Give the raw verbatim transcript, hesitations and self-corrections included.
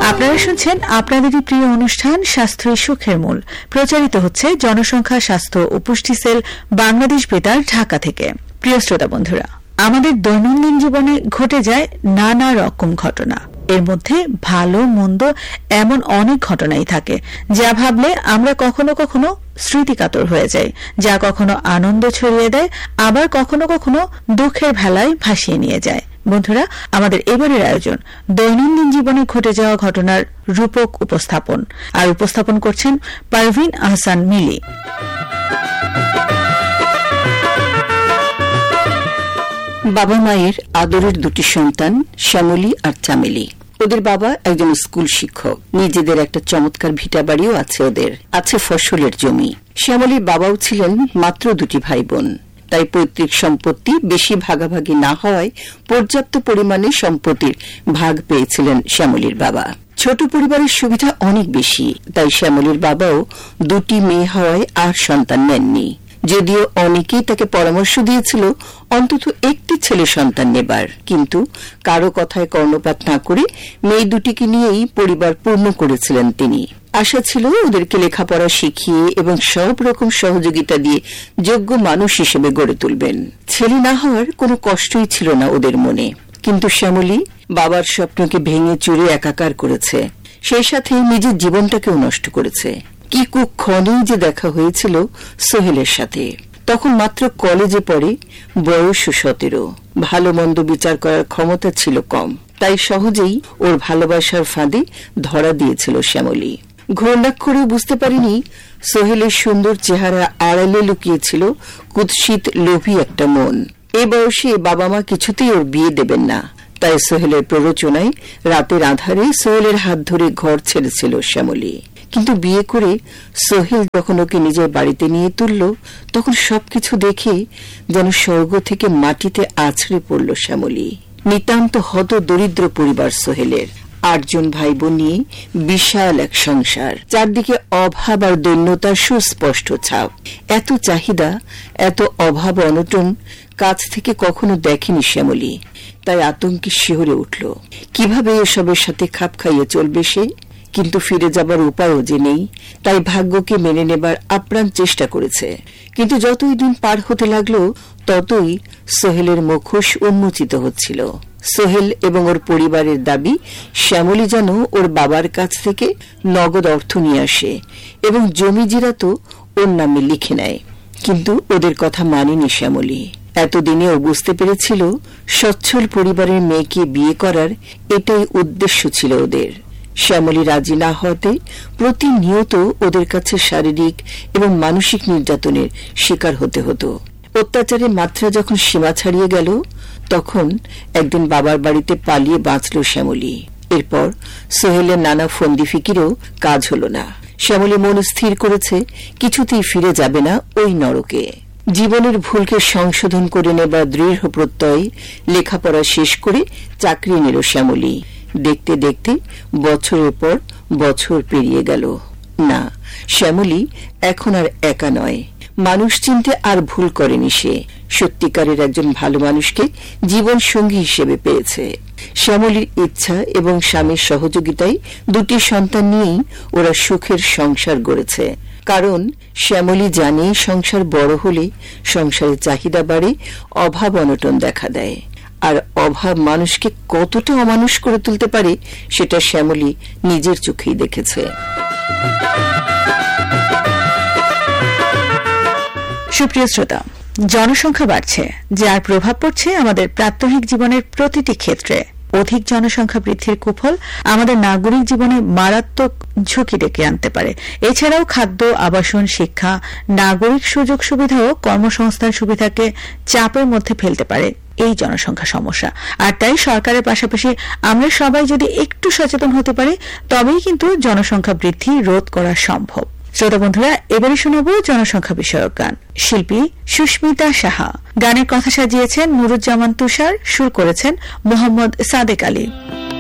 আপনারা শুনছেন আপনাদেরই প্রিয় অনুষ্ঠান স্বাস্থ্যই সুখের মূল। প্রচারিত হচ্ছে জনসংখ্যা স্বাস্থ্য ও পুষ্টি সেল বাংলাদেশ বেতার ঢাকা থেকে। প্রিয় শ্রোতা বন্ধুরা, আমাদের দৈনন্দিন জীবনে ঘটে যায় নানা রকম ঘটনা। এর মধ্যে ভালো মন্দ এমন অনেক ঘটনাই থাকে যা ভাবলে আমরা কখনো কখনো স্মৃতিকাতর হয়ে যাই, যা কখনো আনন্দ ছড়িয়ে দেয়, আবার কখনো কখনো দুঃখের ভেলায় ভাসিয়ে নিয়ে যায়। বন্ধুরা, আমাদের এবারের আয়োজন দৈনন্দিন জীবনে ঘটে যাওয়া ঘটনার রূপক উপস্থাপন, আর উপস্থাপন করছেন পারভিন আহসান মিলি। বাবা মায়ের আদরের দুটি সন্তান শ্যামলী আর চামেলি। ওদের বাবা একজন স্কুল শিক্ষক, নিজেদের একটা চমৎকার ভিটা বাড়িও আছে, ওদের আছে ফসলের জমি। শ্যামলীর বাবাও ছিলেন মাত্র দুটি ভাই বোন, তাই পৈতৃক সম্পত্তি বেশি ভাগাভাগি না হওয়ায় পর্যাপ্ত পরিমাণে সম্পত্তির ভাগ পেয়েছিলেন শ্যামলীর বাবা। ছোট পরিবারের সুবিধা অনেক বেশি, তাই শ্যামলীর বাবাও দুটি মেয়ে হওয়ায় আর সন্তান নেননি। যদিও অনেকেই তাকে পরামর্শ দিয়েছিল অন্তত একটি ছেলে সন্তান নেবার, কিন্তু কারো কথায় কর্ণপাত না করে মেয়ে দুটিকে নিয়েই পরিবার পূর্ণ করেছিলেন তিনি। আশা ছিল ওদেরকে লেখাপড়া শিখিয়ে এবং সব রকম সহযোগিতা দিয়ে যোগ্য মানুষ হিসেবে গড়ে তুলবেন। ছেলে না হওয়ার কোনো কষ্টই ছিল না ওদের মনে, কিন্তু শ্যামলী বাবার স্বপ্নকে ভেঙে চুরে একাকার করেছে, সেই সাথে নিজের জীবনটাকেও নষ্ট করেছে। কি কুক্ষণেই যে দেখা হয়েছিল সোহেলের সাথে। তখন মাত্র কলেজে পড়ে, বয়স সতেরো। ভালো মন্দ বিচার করার ক্ষমতা ছিল কম, তাই সহজেই ওর ভালোবাসার ফাঁদে ধরা দিয়েছিল শ্যামলী। ঘূর্ণাক্ষরেও বুঝতে পারিনি সোহেলের সুন্দর চেহারা আড়ালে লুকিয়েছিল কুৎসিত লোভী একটা মন। এ বয়সে বাবা মা কিছুতেই ওর বিয়ে দেবেন না, তাই সোহেলের প্ররোচনায় রাতের আধারে সোহেলের হাত ধরে ঘর ছেড়েছিল শ্যামলী। কিন্তু বিয়ে করে সোহেল যখন ওকে নিজের বাড়িতে নিয়ে তুলল, তখন সবকিছু দেখে যেন স্বর্গ থেকে মাটিতে আছড়ে পড়ল শ্যামলী। নিতান্ত হত দরিদ্র পরিবার সোহেলের, আটজন ভাই বোন নিয়ে বিশাল এক সংসার, চারদিকে অভাব আর দৈন্যতার সুস্পষ্ট ছাপ। এত চাহিদা, এত অভাব অনটন কাছ থেকে কখনো দেখেনি শ্যামলী, তাই আতঙ্কে শিহরে উঠল। কিভাবে এসবের সাথে খাপ খাইয়ে চলবে সে? কিন্তু ফিরে যাবার উপায়ও যে নেই, তাই ভাগ্যকে মেনে নেবার আপ্রাণ চেষ্টা করেছে। কিন্তু যতই দিন পার হতে লাগলো, ততই সোহেলের মুখোশ উন্মোচিত হচ্ছিল। সোহেল এবং ওর পরিবারের দাবি শ্যামলী যেন ওর বাবার কাছ থেকে নগদ অর্থ নিয়ে আসে এবং জমি জিরাতো ওর নামে লিখে নেয়। কিন্তু ওদের কথা মানেনি শ্যামলী। এতদিনে ও বুঝতে পেরেছিল সচ্ছল পরিবারের মেয়েকে বিয়ে করার এটাই উদ্দেশ্য ছিল ওদের। শ্যামলী রাজি না হতে প্রতিনিয়ত ওদের কাছে শারীরিক এবং মানসিক নির্যাতনের শিকার হতে হতো। অত্যাচারের মাত্রা যখন সীমা ছাড়িয়ে গেল, তখন একদিন বাবার বাড়িতে পালিয়ে বাঁচল শ্যামলী। এরপর সোহেলের নানা ফন্দি ফিকিরেও কাজ হল না। শ্যামলী মন স্থির করেছে কিছুতেই ফিরে যাবে না ওই নরকে। জীবনের ভুলকে সংশোধন করে নেবার দৃঢ় প্রত্যয় লেখাপড়া শেষ করে চাকরি নিল শ্যামলী। দেখতে দেখতে বছরের পর বছর পেরিয়ে গেল। না, শ্যামলী এখন আর একা নয়। মানুষ চিনতে আর ভুল করেনি সে। সত্যিকারের একজন ভালো মানুষকে জীবন সঙ্গী হিসেবে পেয়েছে। শ্যামলীর ইচ্ছা এবং স্বামীর সহযোগিতায় দুটি সন্তান নিয়েই ওরা সুখের সংসার গড়েছে। কারণ শ্যামলী জানে সংসার বড় হলে সংসারের চাহিদা বাড়ে, অভাব অনটন দেখা দেয়। আর অভাব মানুষকে কতটা অমানুষ করে তুলতে পারে সেটা শ্যামলী নিজের চোখেই দেখেছে। সুপ্রিয় শ্রোতা, জনসংখ্যা বাড়ছে, যার প্রভাব পড়ছে আমাদের প্রাত্যহিক জীবনের প্রতিটি ক্ষেত্রে। অধিক জনসংখ্যা বৃদ্ধির কুফল আমাদের নাগরিক জীবনে মারাত্মক ঝুঁকি ডেকে আনতে পারে। এছাড়াও খাদ্য, আবাসন, শিক্ষা, নাগরিক সুযোগ সুবিধা ও কর্মসংস্থান সুবিধাকে চাপের মধ্যে ফেলতে পারে এই জনসংখ্যা সমস্যা। আর তাই সরকারের পাশাপাশি আমরা সবাই যদি একটু সচেতন হতে পারি, তবেই কিন্তু জনসংখ্যা বৃদ্ধি রোধ করা সম্ভব। শ্রোতা বন্ধুরা, এবারে শোনাব জনসংখ্যা বিষয়ক গান। শিল্পী সুস্মিতা সাহা। গানের কথা সাজিয়েছেন নুরুজ্জামান তুষার, সুর করেছেন মোহাম্মদ সাদেক আলী।